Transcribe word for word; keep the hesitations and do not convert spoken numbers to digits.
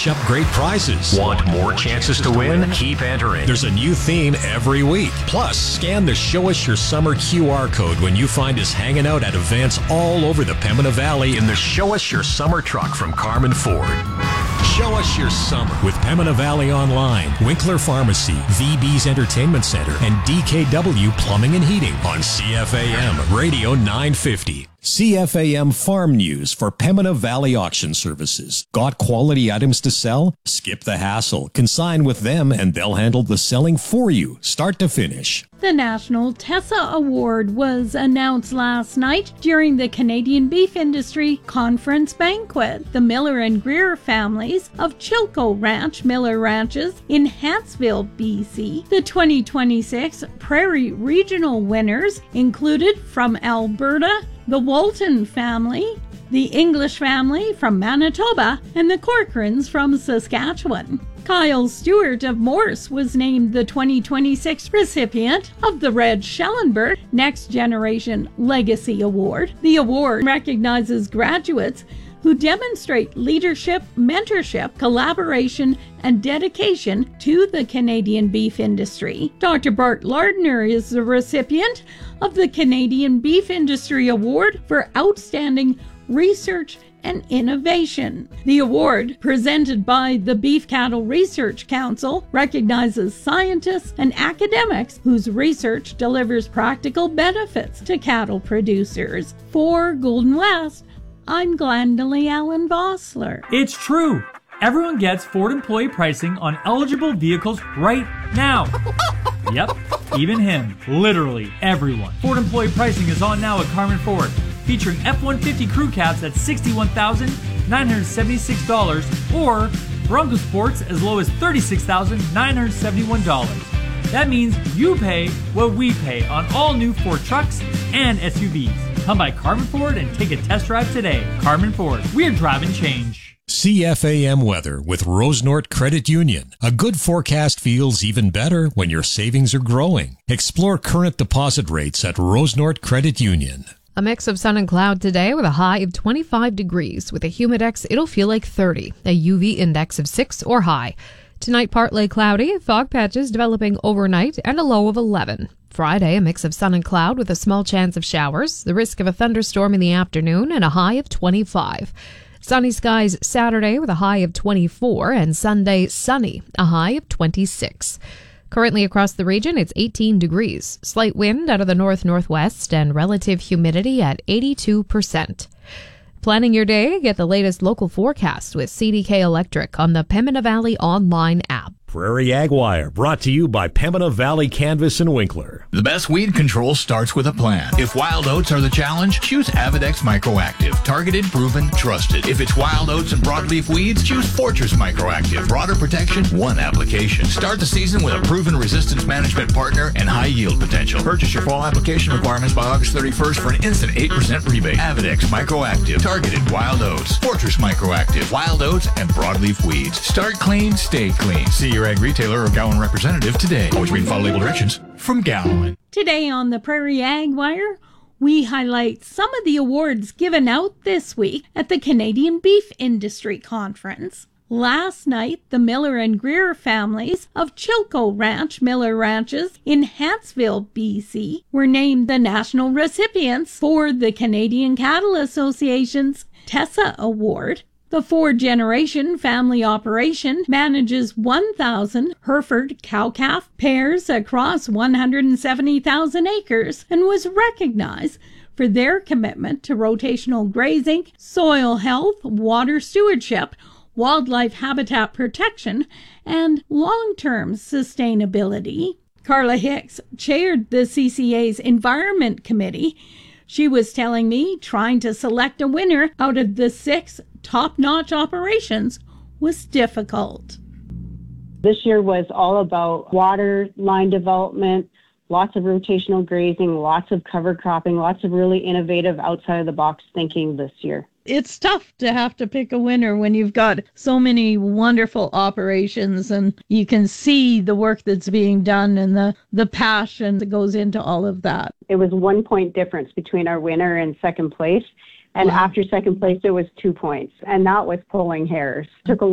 match up great prizes. Want more chances to win? Keep entering. There's a new theme every week. Plus, scan the Show Us Your Summer Q R code when you find us hanging out at events all over the Pembina Valley in the Show Us Your Summer truck from Carmen Ford. Show Us Your Summer with Pembina Valley Online, Winkler Pharmacy, V B's Entertainment Center, and D K W Plumbing and Heating on C F A M Radio nine fifty. C F A M Farm News for Pembina Valley Auction Services. Got quality items to sell? Skip the hassle. Consign with them and they'll handle the selling for you, start to finish. The National Tessa Award was announced last night during the Canadian Beef Industry Conference Banquet. The Miller and Greer families of Chilco Ranch Miller Ranches in Hansville, B C. The twenty twenty-six Prairie Regional winners included from Alberta, the Walton family, the English family from Manitoba, and the Corcorans from Saskatchewan. Kyle Stewart of Morse was named the twenty twenty-six recipient of the Red Schellenberg Next Generation Legacy Award. The award recognizes graduates who demonstrate leadership, mentorship, collaboration, and dedication to the Canadian beef industry. Doctor Bart Lardner is the recipient of the Canadian Beef Industry Award for Outstanding Research and Innovation. The award, presented by the Beef Cattle Research Council, recognizes scientists and academics whose research delivers practical benefits to cattle producers. For Golden West, I'm Glendalee Allen Vossler. It's true. Everyone gets Ford employee pricing on eligible vehicles right now. Yep, even him. Literally everyone. Ford employee pricing is on now at Carmen Ford, featuring F one fifty crew cabs at sixty-one thousand nine hundred seventy-six dollars or Bronco Sports as low as thirty-six thousand nine hundred seventy-one dollars. That means you pay what we pay on all new Ford trucks and S U Vs. Come by Carmen Ford and take a test drive today. Carmen Ford, we're driving change. C F A M weather with Rosenort Credit Union. A good forecast feels even better when your savings are growing. Explore current deposit rates at Rosenort Credit Union. A mix of sun and cloud today with a high of twenty-five degrees. With a humidex, it'll feel like thirty. A U V index of six or high. Tonight, partly cloudy, fog patches developing overnight, and a low of eleven. Friday, a mix of sun and cloud with a small chance of showers, the risk of a thunderstorm in the afternoon, and a high of twenty-five. Sunny skies Saturday with a high of twenty-four, and Sunday sunny, a high of twenty-six. Currently across the region, it's eighteen degrees. Slight wind out of the north-northwest and relative humidity at eighty-two percent. Planning your day, get the latest local forecast with C D K Electric on the Pembina Valley online app. Prairie Ag Wire, brought to you by Pembina Valley Canvas and Winkler. The best weed control starts with a plan. If wild oats are the challenge, choose Avidex Microactive. Targeted, proven, trusted. If it's wild oats and broadleaf weeds, choose Fortress Microactive. Broader protection, one application. Start the season with a proven resistance management partner and high yield potential. Purchase your fall application requirements by August thirty-first for an instant eight percent rebate. Avidex Microactive. Targeted wild oats. Fortress Microactive. Wild oats and broadleaf weeds. Start clean, stay clean. See your ag retailer or Gowan representative today. Always read and follow label directions from Gowan. Today on the Prairie Ag Wire, we highlight some of the awards given out this week at the Canadian Beef Industry Conference. Last night, the Miller and Greer families of Chilco Ranch Miller Ranches in Hansville, B C, were named the national recipients for the Canadian Cattle Association's Tessa Award. The four-generation family operation manages one thousand Hereford cow-calf pairs across one hundred seventy thousand acres and was recognized for their commitment to rotational grazing, soil health, water stewardship, wildlife habitat protection, and long-term sustainability. Carla Hicks chaired the C C A's Environment Committee. She was telling me trying to select a winner out of the six top-notch operations was difficult. This year was all about water line development, lots of rotational grazing, lots of cover cropping, lots of really innovative outside-of-the-box thinking this year. It's tough to have to pick a winner when you've got so many wonderful operations and you can see the work that's being done and the, the passion that goes into all of that. It was one point difference between our winner and second place. And wow. After second place, there was two points. And that was pulling hairs. Took a